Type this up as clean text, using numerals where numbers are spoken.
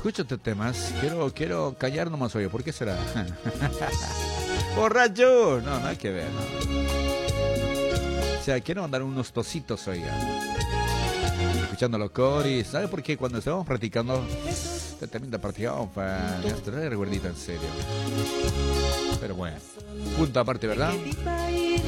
escucho estos temas, quiero callar nomás hoy. ¿Por qué será? ¡Borracho! No, nada que ver, no. O sea, quiero mandar unos tocitos hoy. Escuchando los coris. ¿Sabe por qué? Cuando estábamos practicando, tremenda practicamos para traer recuerdito en serio. Pero bueno, punto aparte, ¿verdad?